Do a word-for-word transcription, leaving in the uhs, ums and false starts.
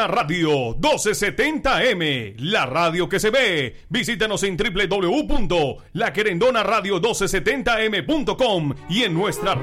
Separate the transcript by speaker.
Speaker 1: Querendona Radio doce setenta M, la radio que se ve. Visítanos en doble u doble u doble u punto la querendona radio doce setenta m punto com y en nuestras